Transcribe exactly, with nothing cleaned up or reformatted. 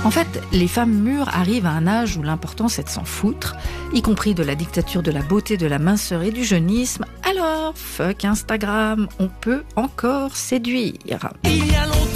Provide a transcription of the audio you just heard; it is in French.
En fait, les femmes mûres arrivent à un âge où l'important c'est de s'en foutre, y compris de la dictature de la beauté, de la minceur et du jeunisme. Alors, fuck Instagram, on peut encore séduire. Il y a